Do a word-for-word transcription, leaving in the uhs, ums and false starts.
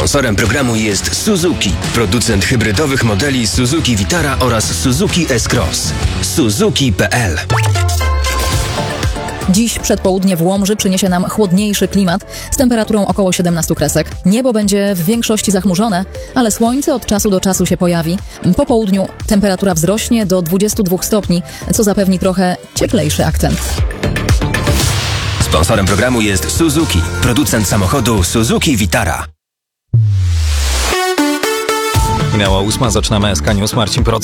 Sponsorem programu jest Suzuki, producent hybrydowych modeli Suzuki Vitara oraz Suzuki S-Cross. Suzuki kropka p l. Dziś przedpołudnie w Łomży przyniesie nam chłodniejszy klimat z temperaturą około siedemnaście kresek. Niebo będzie w większości zachmurzone, ale słońce od czasu do czasu się pojawi. Po południu temperatura wzrośnie do dwudziestu dwóch stopni, co zapewni trochę cieplejszy akcent. Sponsorem programu jest Suzuki, producent samochodu Suzuki Vitara. Minęła ósma, zaczynamy S K News. Marcin Proc.